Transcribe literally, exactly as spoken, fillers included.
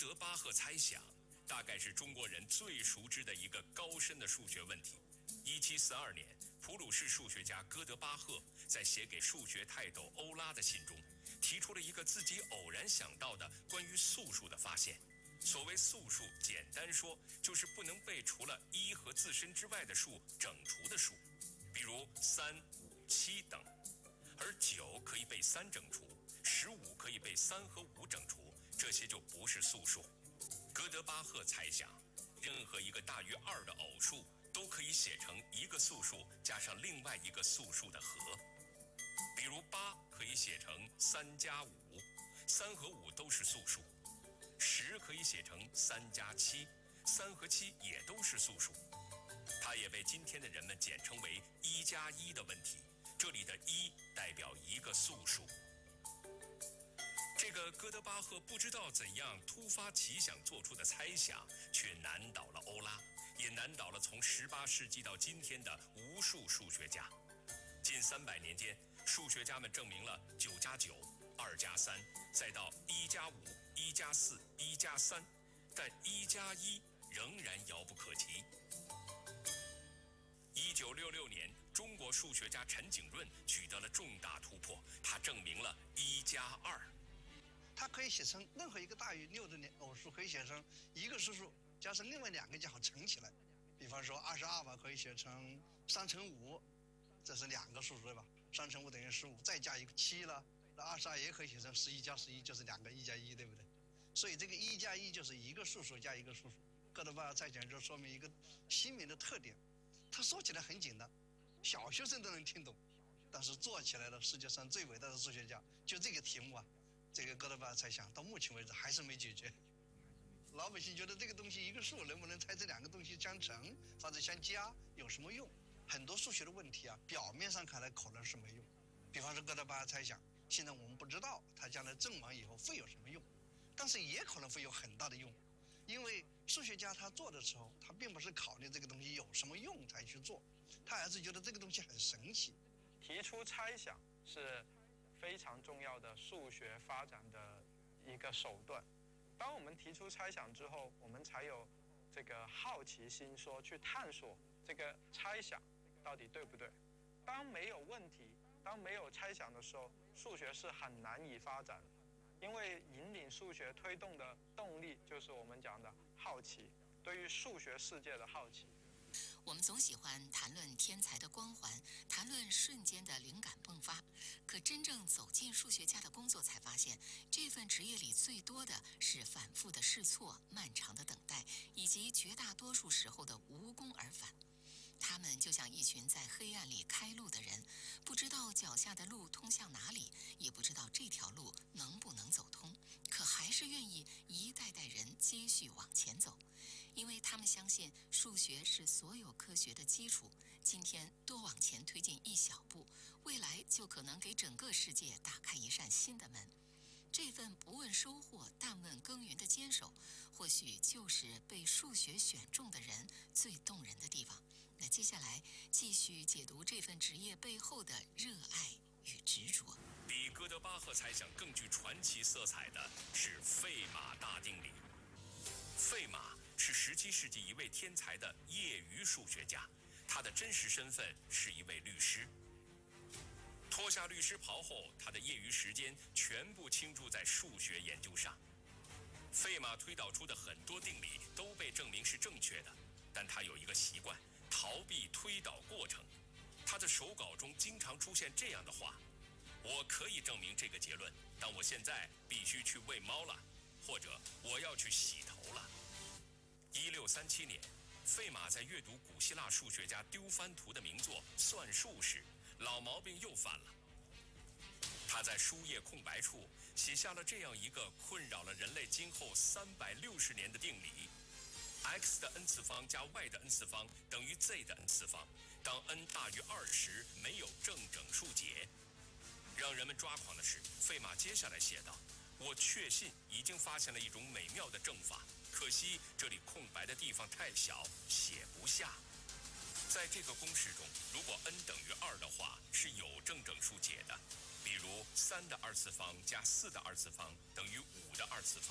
德巴赫猜想大概是中国人最熟知的一个高深的数学问题。一七四二年，普鲁士数学家哥德巴赫在写给数学泰斗欧拉的信中，提出了一个自己偶然想到的关于素数的发现。所谓素数，简单说就是不能被除了一和自身之外的数整除的数，比如三、五、七等。而九可以被三整除，十五可以被三和五整除，这些就不是素数。哥德巴赫猜想，任何一个大于二的偶数都可以写成一个素数加上另外一个素数的和。比如八可以写成三加五，三和五都是素数。十可以写成三加七，三和七也都是素数。它也被今天的人们简称为一加一的问题，这里的一代表一个素数。这个哥德巴赫不知道怎样突发奇想做出的猜想，却难倒了欧拉，也难倒了从十八世纪到今天的无数数学家。近三百年间，数学家们证明了九加九、二加三，再到一加五、一加四、一加三，但一加一仍然遥不可及。一九六六年，中国数学家陈景润取得了重大突破，他证明了一加二。 它可以写成任何一个大于六的偶数，可以写成一个素数加上另外两个就好乘起来。比方说二十二吧，可以写成三乘五，这是两个数数对吧？三乘五等于十五，再加一个七了，那二十二也可以写成十一加十一，就是两个一加一，对不对？所以这个一加一就是一个数数加一个数数。哥德巴赫猜想就说明一个新名的特点，它说起来很简单，小学生都能听懂，但是做起来的世界上最伟大的数学家，就这个题目啊，这个哥德巴赫猜想到目前为止还是没解决。老百姓觉得这个东西一个数能不能猜这两个东西相乘或者相加有什么用？很多数学的问题啊，表面上看来可能是没用。比方说哥德巴赫猜想，现在我们不知道它将来证完以后会有什么用，但是也可能会有很大的用。因为数学家他做的时候，他并不是考虑这个东西有什么用才去做，他还是觉得这个东西很神奇。 提出猜想是非常重要的数学发展的一个手段。当我们提出猜想之后，我们才有这个好奇心，说去探索这个猜想到底对不对。当没有问题，当没有猜想的时候，数学是很难以发展的。因为引领数学推动的动力就是我们讲的好奇，对于数学世界的好奇。 我们总喜欢谈论天才的光环，谈论瞬间的灵感迸发，可真正走进数学家的工作，才发现这份职业里最多的是反复的试错、漫长的等待，以及绝大多数时候的无功而返。他们就像一群在黑暗里开路的人，不知道脚下的路通向哪里，也不知道这条路能不能走通，可还是愿意一代代人接续往前走，因为他们相信数学是所有科学的基础。今天多往前推进一小步，未来就可能给整个世界打开一扇新的门。这份不问收获但问耕耘的坚守，或许就是被数学选中的人最动人的地方。那接下来继续解读这份职业背后的热爱与执着。 比哥德巴赫猜想更具传奇色彩的是费马大定理。费马是十七世纪一位天才的业余数学家，他的真实身份是一位律师。脱下律师袍后，他的业余时间全部倾注在数学研究上。费马推导出的很多定理都被证明是正确的，但他有一个习惯，逃避推导过程。他的手稿中经常出现这样的话：我可以证明这个结论，但我现在必须去喂猫了，或者我要去洗头了。一六三七年，费马在阅读古希腊数学家丢番图的名作《算术》时，老毛病又犯了。他在书页空白处写下了这样一个困扰了人类今后三百六十年的定理：x 的 n 次方加 y 的 n 次方等于 z 的 n 次方。当 n 大于二时，没有正整数解。让人们抓狂的是，费马接下来写道：我确信已经发现了一种美妙的证法，可惜这里空白的地方太小，写不下。在这个公式中，如果 n 等于二的话，是有正整数解的。比如三的二次方加四的二次方等于五的二次方。